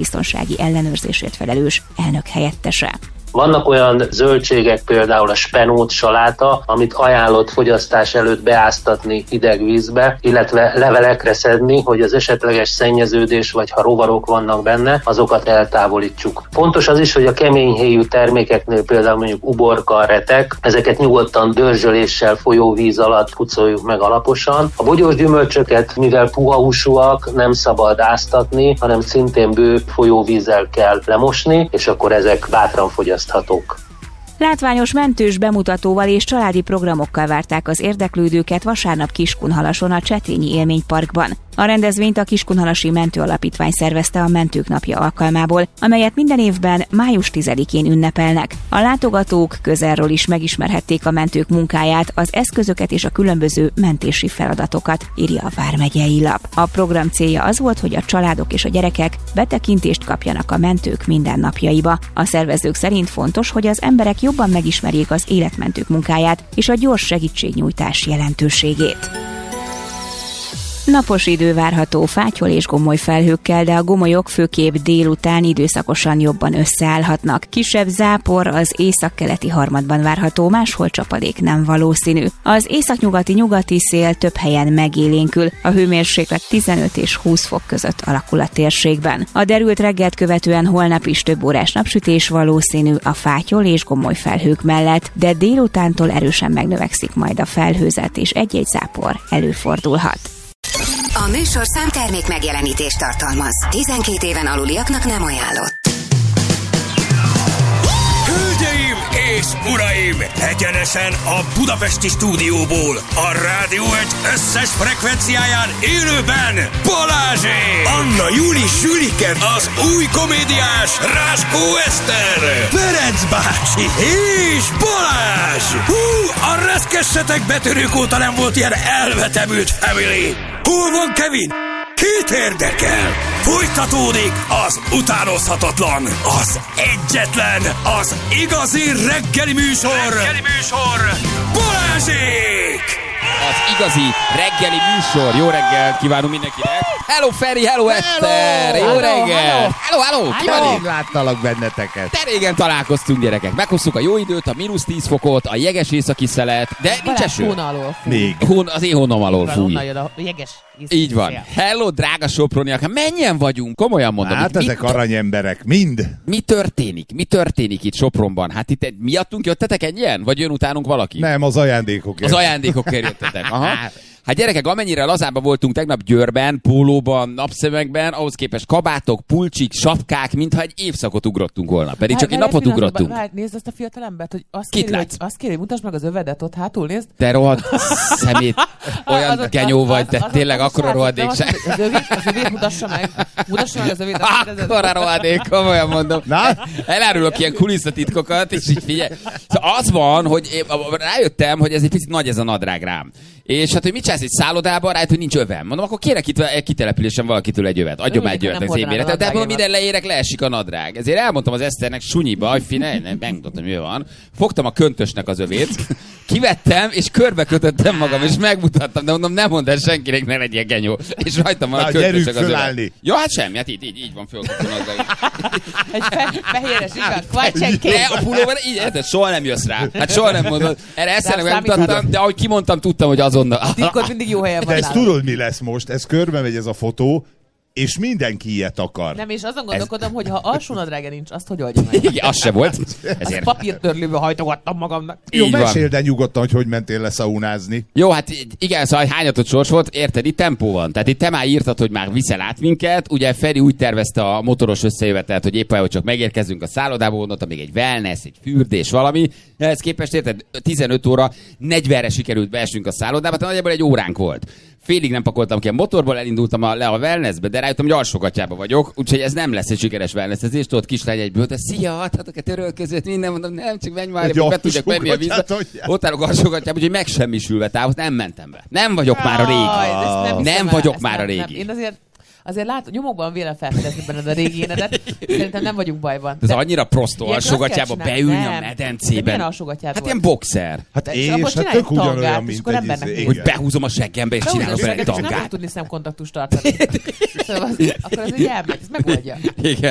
élelmiszerbiztonsági ellenőrzésért felelős elnök helyettese. Vannak olyan zöldségek, például a spenót, saláta, amit ajánlott fogyasztás előtt beáztatni hideg vízbe, illetve levelekre szedni, hogy az esetleges szennyeződés, vagy ha rovarok vannak benne, azokat eltávolítsuk. Fontos az is, hogy a keményhéjú termékeknél, például mondjuk uborka, retek, ezeket nyugodtan dörzsöléssel, folyóvíz alatt pucoljuk meg alaposan. A bogyós gyümölcsöket, mivel puha húsúak, nem szabad áztatni, hanem szintén bő folyóvízzel kell lemosni, és akkor ezek bátran fogyaszthatók. Látványos mentős bemutatóval és családi programokkal várták az érdeklődőket vasárnap Kiskunhalason a Csetényi Élményparkban. A rendezvényt a Kiskunhalasi Mentő Alapítvány szervezte a Mentők Napja alkalmából, amelyet minden évben május 10-én ünnepelnek. A látogatók közelről is megismerhették a mentők munkáját, az eszközöket és a különböző mentési feladatokat, írja a vármegyei lap. A program célja az volt, hogy a családok és a gyerekek betekintést kapjanak a mentők mindennapjaiba. A szervezők szerint fontos, hogy az emberek jobban megismerjék az életmentők munkáját és a gyors segítségnyújtás jelentőségét. Napos idő várható fátyol és gomoly felhőkkel, de a gomolyok főképp délután időszakosan jobban összeállhatnak. Kisebb zápor az északkeleti harmadban várható, máshol csapadék nem valószínű. Az északnyugati szél több helyen megélénkül, a hőmérséklet 15 és 20 fok között alakul a térségben. A derült reggelt követően holnap is több órás napsütés valószínű a fátyol és gomoly felhők mellett, de délutántól erősen megnövekszik majd a felhőzet és egy-egy zápor előfordulhat. A műsorszám termék megjelenítést tartalmaz. 12 éven aluliaknak nem ajánlott. Hölgyeim és uraim! Egyenesen a budapesti stúdióból, a Rádió 1 összes frekvenciáján élőben Balázsék! Anna Júli Sülike, az új komédiás Ráskó Eszter, Ferenc bácsi és Balázs! Hú, a reszkessetek betörők óta nem volt ilyen elvetemült family! Hol van Kevin? Kit érdekel? Folytatódik az utánozhatatlan, az egyetlen, az igazi reggeli műsor! Balázsék! Az igazi reggeli műsor. Jó reggelt kívánunk mindenkinek. Hello Feri, hello Eszter. Jó reggel. Hello. Ki van itt? Láttalak benneteket. De régen találkoztunk, gyerekek. Meghoztuk a jó időt, a mínusz 10 fokot, a jeges északi szelet, de nincs eső. Hón alól fúj. Még. Az én hónom alól fúj. Onnan jön a jeges északi Így van. szél. Hello, drága soproniak. Mennyien vagyunk? Komolyan mondom. Hát ezek aranyemberek, mind. Mi történik itt Sopronban? Hát itt miattunk jöttetek ennyien? Vagy jön utánunk valaki? Nem, az ajándékokért. Az ajándékokért jöttetek. Aha. Hát gyerekek, amennyire lazábban voltunk tegnap Győrben, pólóban, napszemekben, ahhoz képest kabátok, pulcsik, sapkák, mintha egy évszakot ugrottunk volna. Pedig csak egy napot ugrottunk. Nézd azt a fiatalembert, hogy Kit látsz? azt kéri, hogy mutasd meg az övedet ott hátul, nézd. Te rohadt szemét, olyan genyó vagy, te tényleg akkora rohadék se. Az övét mutassa meg. Mutassa meg az övét. Akkora rohadék, komolyan mondom. Na? Elárulok ilyen kulisszatitkokat, és így figyelj. Szóval az van, hogy én rájöttem, hogy ez egy picit nagy ez a nadrág rám. És hát, hogy mit csinálsz egy szállodában, rájött, hogy nincs övem. Mondom, akkor kérek itt egy kitelepülésen valakitől egy övet. Adjon már egy övet az én méretet. De mondom, minden leérek, leesik a nadrág. Ezért elmondtam az Eszternek sunyiba, hogy nem megmutatom, mi van. Fogtam a köntösnek az övét, kivettem, és körbekötöttem magam, és megmutattam, de mondom, nem mondd el senkinek, ne legyél genyó. És rajtam van a köntösnek az övet. Ja, hát semmi, hát így van fölkötve a nadrág. Egy fehéres igaz, kvajcsenként. De a pulóban így, érted, soha nem jössz rá. Hát soha nem mondod. Erre Eszternek megmutattam, de ahogy kimondtam, tudtam, hogy azonnal. A titkot mindig jó helyen van. De ezt tudod, mi lesz most? Ez körbe megy ez a fotó, és mindenki ilyet akar. Nem, és azon gondolkodom, hogy ha alsó nadrága nincs, azt hogy oldja meg? Igen, az se volt. Azt papírtörlőből hajtogattam magamnak. Jó, Így van. meséld el nyugodtan, hogy mentél leszaunázni. Jó, hát igen, szóval hányatott sors volt, érted, itt tempó van. Tehát itt te már írtad, hogy már viszel át minket. Ugye Feri úgy tervezte a motoros összejövetelt, hogy éppen, hogy csak megérkezünk a szállodába, gondoltam még egy wellness, egy fürdés, valami. Ehhez képest érted, 15 óra 40-re sikerült beesnünk a szállodába, tehát nagyjából egy óránk volt. Félig nem pakoltam ki a motorból, elindultam le a wellnessbe, de rájöttem, hogy alsógatjában vagyok, úgyhogy ez nem lesz egy sikeres wellnessezés. Tudod, kislány egyből, de szia, adhatok a törölközőt, minden, mondom, nem, csak menj már, be tudjak menni a vízbe. Ott állok alsógatjában, úgyhogy megsemmisülve távol, nem mentem be. Nem vagyok már a régi. Nem vagyok már a régi. Én azért látom, nyomokban vélem felfedezni benned a régi énedet. Szerintem nem vagyunk bajban. Ez annyira prostó alsógatjába beülni a medencében. Milyen alsógatját Hát ilyen boxer. Hát tök ugyanolyan, mint egy hogy behúzom a seggembe és csinálok bele egy tangát. Nem fog tudni szemkontaktust tartani. Szóval akkor az ugye elmegy, ez megoldja. Igen.